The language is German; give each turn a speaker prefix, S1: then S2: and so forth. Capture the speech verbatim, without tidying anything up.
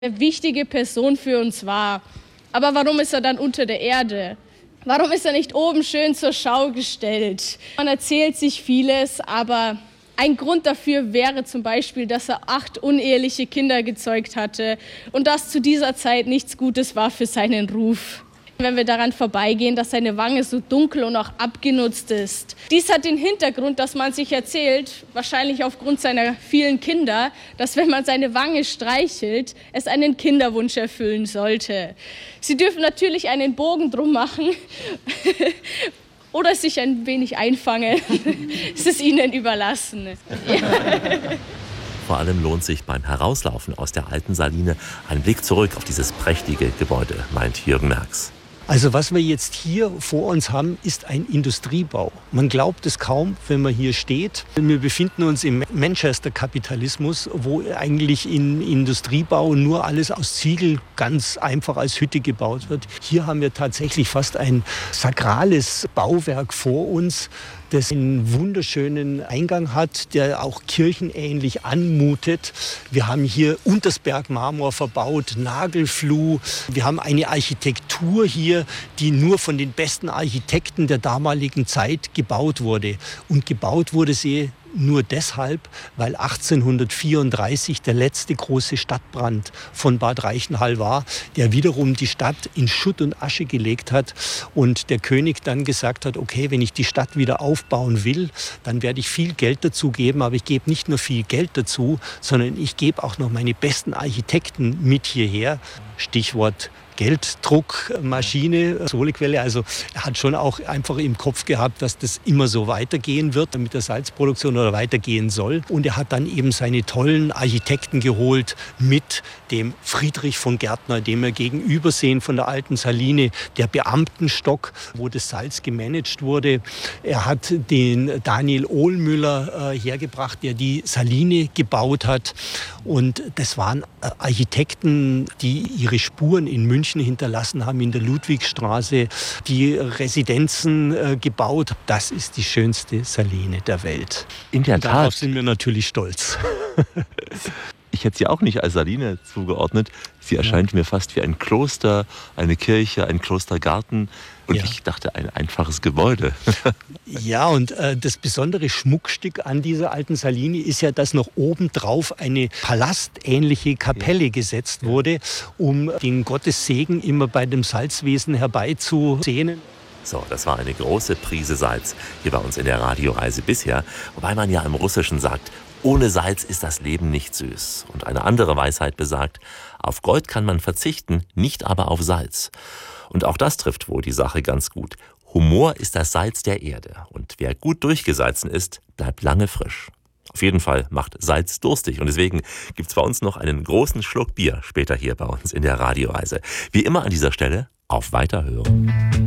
S1: eine wichtige Person für uns war. Aber warum ist er dann unter der Erde? Warum ist er nicht oben schön zur Schau gestellt? Man erzählt sich vieles, aber ein Grund dafür wäre zum Beispiel, dass er acht uneheliche Kinder gezeugt hatte und das zu dieser Zeit nichts Gutes war für seinen Ruf. Wenn wir daran vorbeigehen, dass seine Wange so dunkel und auch abgenutzt ist. Dies hat den Hintergrund, dass man sich erzählt, wahrscheinlich aufgrund seiner vielen Kinder, dass wenn man seine Wange streichelt, es einen Kinderwunsch erfüllen sollte. Sie dürfen natürlich einen Bogen drum machen oder sich ein wenig einfangen. Es ist ihnen überlassen. Ja.
S2: Vor allem lohnt sich beim Herauslaufen aus der alten Saline ein Blick zurück auf dieses prächtige Gebäude, meint Jürgen Merx.
S3: Also was wir jetzt hier vor uns haben, ist ein Industriebau. Man glaubt es kaum, wenn man hier steht. Wir befinden uns im Manchester-Kapitalismus, wo eigentlich in Industriebau nur alles aus Ziegel ganz einfach als Hütte gebaut wird. Hier haben wir tatsächlich fast ein sakrales Bauwerk vor uns, das einen wunderschönen Eingang hat, der auch kirchenähnlich anmutet. Wir haben hier Untersberg-Marmor verbaut, Nagelfluh. Wir haben eine Architektur hier, die nur von den besten Architekten der damaligen Zeit gebaut wurde. Und gebaut wurde sie nur deshalb, weil achtzehnhundertvierunddreißig der letzte große Stadtbrand von Bad Reichenhall war, der wiederum die Stadt in Schutt und Asche gelegt hat und der König dann gesagt hat, okay, wenn ich die Stadt wieder aufbauen will, dann werde ich viel Geld dazu geben, aber ich gebe nicht nur viel Geld dazu, sondern ich gebe auch noch meine besten Architekten mit hierher. Stichwort Gelddruckmaschine, Kohlequelle. Also er hat schon auch einfach im Kopf gehabt, dass das immer so weitergehen wird mit der Salzproduktion oder weitergehen soll. Und er hat dann eben seine tollen Architekten geholt mit dem Friedrich von Gärtner, dem wir gegenüber sehen von der alten Saline, der Beamtenstock, wo das Salz gemanagt wurde. Er hat den Daniel Ohlmüller äh, hergebracht, der die Saline gebaut hat. Und das waren äh, Architekten, die ihre Spuren in München hinterlassen haben, in der Ludwigstraße, die Residenzen äh, gebaut. Das ist die schönste Saline der Welt.
S2: In der Tat.
S3: Darauf sind wir natürlich stolz.
S2: Ich hätte sie auch nicht als Saline zugeordnet. Sie erscheint ja. mir fast wie ein Kloster, eine Kirche, ein Klostergarten. Und ja. ich dachte, ein einfaches Gebäude.
S3: Ja, und äh, das besondere Schmuckstück an dieser alten Saline ist ja, dass noch obendrauf eine palastähnliche Kapelle ja. gesetzt wurde, um den Gottessegen immer bei dem Salzwesen herbeizusehnen.
S2: So, das war eine große Prise Salz hier bei uns in der Radioreise bisher. Wobei man ja im Russischen sagt, ohne Salz ist das Leben nicht süß. Und eine andere Weisheit besagt, auf Gold kann man verzichten, nicht aber auf Salz. Und auch das trifft wohl die Sache ganz gut. Humor ist das Salz der Erde. Und wer gut durchgesalzen ist, bleibt lange frisch. Auf jeden Fall macht Salz durstig. Und deswegen gibt's bei uns noch einen großen Schluck Bier später hier bei uns in der Radioreise. Wie immer an dieser Stelle, auf Weiterhören.